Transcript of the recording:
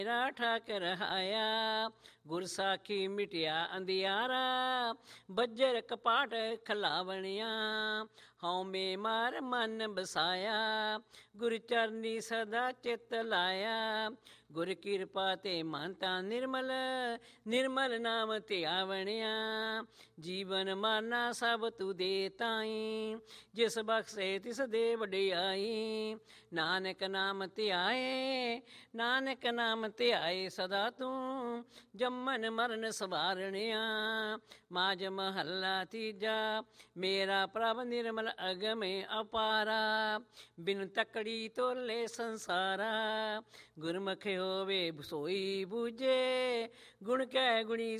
ਮੇਰਾ ਠਾਕਰ ਆਇਆ, ਗੁਰ ਸਾਖੀ ਮਿਟਿਆ ਅੰਧਿਆਰਾ, ਬੱਜਰ ਕਪਾਟ ਖਲਾਵਣਿਆ, ਹਉਮੈ ਮਾਰ ਮਨ ਬਸਾਇਆ, ਗੁਰ ਚਰਨੀ ਸਦਾ ਚਿਤ ਲਾਇਆ, ਗੁਰ ਕਿਰਪਾ ਤੇ ਮਨ ਤਾਂ ਨਿਰਮਲ, ਨਿਰਮਲ ਨਾਮ ਧਿਆਵਣਿਆ, ਜੀਵਨ ਮਾਨਾ ਸਭ ਤੂੰ ਦੇ ਤਾਈ, ਜਿਸ ਬਖਸ਼ੇ ਤਿਸ ਦੇ ਵਡਿਆਈ, ਨਾਨਕ ਨਾਮ ਧਿਆਏ, ਨਾਨਕ ਨਾਮ ਧਿਆਏ ਸਦਾ ਤੂੰ, ਜੰਮਨ ਮਰਨ ਸਵਾਰਣਿਆ। ਮਾਝ ਮਹੱਲਾ ਤੀਜਾ। ਮੇਰਾ ਪ੍ਰਭ ਨਿਰਮਲ ਅਗਮੇ ਅਪਾਰਾ, ਬਿਨ ਤਕੜੀ ਤੋਲੇ ਸੰਸਾਰਾ, ਗੁਰਮੁਖ ਹੋਵੇ ਸੋਈ ਬੂਝੇ, ਗੁਣ ਕੈ ਗੁਣੀ